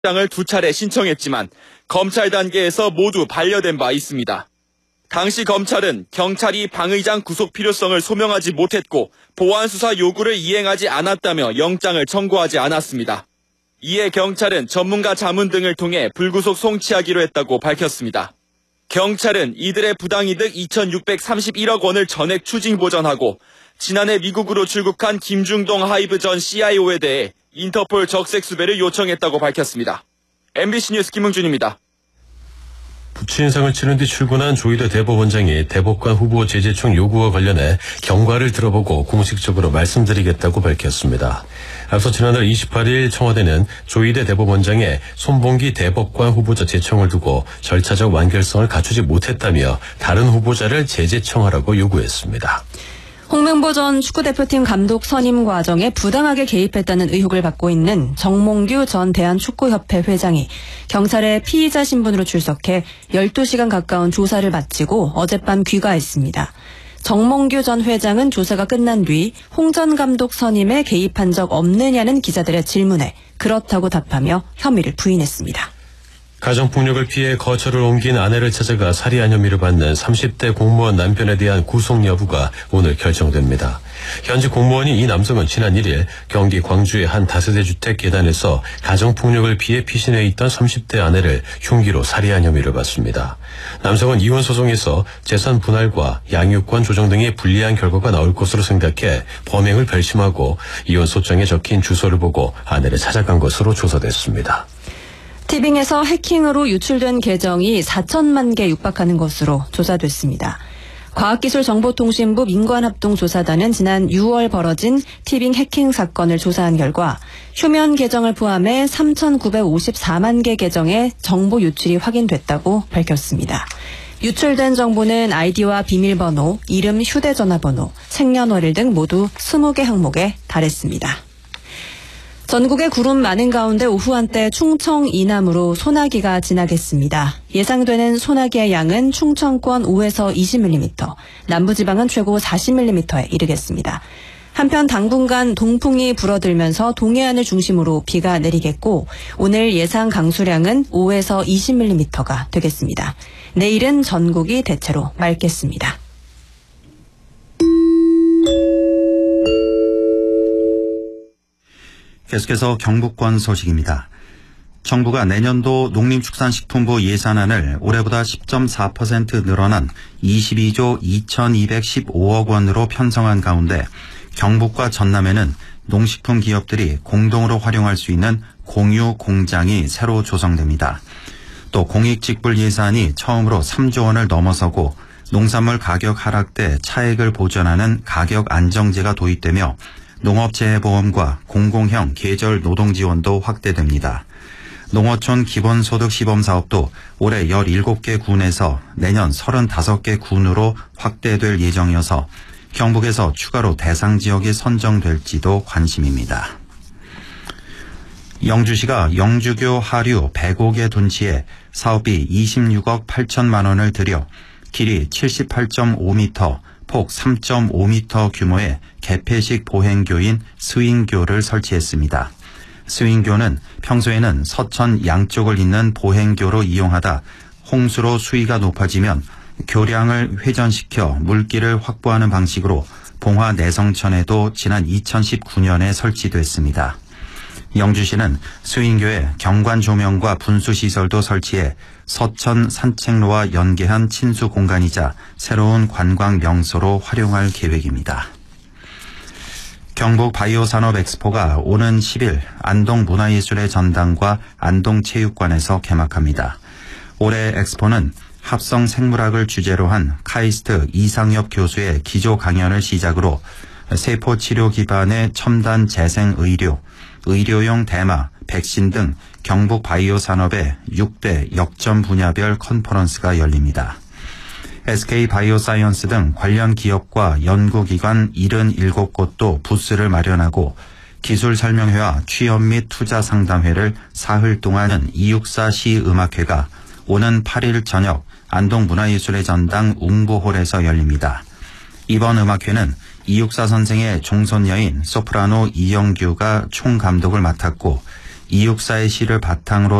영장을 2차례 신청했지만 검찰 단계에서 모두 반려된 바 있습니다. 당시 검찰은 경찰이 방 의장 구속 필요성을 소명하지 못했고 보완수사 요구를 이행하지 않았다며 영장을 청구하지 않았습니다. 이에 경찰은 전문가 자문 등을 통해 불구속 송치하기로 했다고 밝혔습니다. 경찰은 이들의 부당이득 2,631억 원을 전액 추징 보전하고 지난해 미국으로 출국한 김중동 하이브 전 CIO에 대해 인터폴 적색 수배를 요청했다고 밝혔습니다. MBC 뉴스 김흥준입니다. 부추 인상을 치른 뒤 출근한 조희대 대법원장이 대법관 후보 재제청 요구와 관련해 경과를 들어보고 공식적으로 말씀드리겠다고 밝혔습니다. 앞서 지난달 28일 청와대는 조희대 대법원장의 손봉기 대법관 후보자 제청을 두고 절차적 완결성을 갖추지 못했다며 다른 후보자를 재제청하라고 요구했습니다. 홍명보 전 축구대표팀 감독 선임 과정에 부당하게 개입했다는 의혹을 받고 있는 정몽규 전 대한축구협회 회장이 경찰의 피의자 신분으로 출석해 12시간 가까운 조사를 마치고 어젯밤 귀가했습니다. 정몽규 전 회장은 조사가 끝난 뒤 홍 전 감독 선임에 개입한 적 없느냐는 기자들의 질문에 그렇다고 답하며 혐의를 부인했습니다. 가정폭력을 피해 거처를 옮긴 아내를 찾아가 살해한 혐의를 받는 30대 공무원 남편에 대한 구속 여부가 오늘 결정됩니다. 현직 공무원인 이 남성은 지난 1일 경기 광주의 한 다세대 주택 계단에서 가정폭력을 피해 피신해 있던 30대 아내를 흉기로 살해한 혐의를 받습니다. 남성은 이혼 소송에서 재산 분할과 양육권 조정 등의 불리한 결과가 나올 것으로 생각해 범행을 결심하고 이혼 소장에 적힌 주소를 보고 아내를 찾아간 것으로 조사됐습니다. 티빙에서 해킹으로 유출된 계정이 4천만 개 육박하는 것으로 조사됐습니다. 과학기술정보통신부 민관합동조사단은 지난 6월 벌어진 티빙 해킹 사건을 조사한 결과 휴면 계정을 포함해 3,954만 개 계정의 정보 유출이 확인됐다고 밝혔습니다. 유출된 정보는 아이디와 비밀번호, 이름, 휴대전화번호, 생년월일 등 모두 20개 항목에 달했습니다. 전국에 구름 많은 가운데 오후 한때 충청 이남으로 소나기가 지나겠습니다. 예상되는 소나기의 양은 충청권 5에서 20mm, 남부지방은 최고 40mm에 이르겠습니다. 한편 당분간 동풍이 불어들면서 동해안을 중심으로 비가 내리겠고 오늘 예상 강수량은 5에서 20mm가 되겠습니다. 내일은 전국이 대체로 맑겠습니다. 계속해서 경북권 소식입니다. 정부가 내년도 농림축산식품부 예산안을 올해보다 10.4% 늘어난 22조 2215억 원으로 편성한 가운데 경북과 전남에는 농식품 기업들이 공동으로 활용할 수 있는 공유 공장이 새로 조성됩니다. 또 공익직불 예산이 처음으로 3조 원을 넘어서고 농산물 가격 하락 때 차액을 보전하는 가격 안정제가 도입되며 농업재해보험과 공공형 계절 노동지원도 확대됩니다. 농어촌 기본소득 시범사업도 올해 17개 군에서 내년 35개 군으로 확대될 예정이어서 경북에서 추가로 대상 지역이 선정될지도 관심입니다. 영주시가 영주교 하류 105개 둔치에 사업비 26억 8천만 원을 들여 길이 78.5m, 폭 3.5m 규모의 개폐식 보행교인 스윙교를 설치했습니다. 스윙교는 평소에는 서천 양쪽을 잇는 보행교로 이용하다 홍수로 수위가 높아지면 교량을 회전시켜 물길을 확보하는 방식으로 봉화 내성천에도 지난 2019년에 설치됐습니다. 영주시는 스윙교에 경관 조명과 분수시설도 설치해 서천 산책로와 연계한 친수 공간이자 새로운 관광 명소로 활용할 계획입니다. 경북 바이오산업 엑스포가 오는 10일 안동문화예술의 전당과 안동체육관에서 개막합니다. 올해 엑스포는 합성 생물학을 주제로 한 카이스트 이상엽 교수의 기조 강연을 시작으로 세포치료 기반의 첨단 재생의료, 의료용 대마, 백신 등 경북 바이오 산업의 6대 역점 분야별 컨퍼런스가 열립니다. SK 바이오사이언스 등 관련 기업과 연구기관 77곳도 부스를 마련하고 기술 설명회와 취업 및 투자 상담회를 사흘 동안 하는 264 시음악회가 오는 8일 저녁 안동문화예술의 전당 웅보홀에서 열립니다. 이번 음악회는 264 선생의 종손녀인 소프라노 이영규가 총감독을 맡았고 이육사의 시를 바탕으로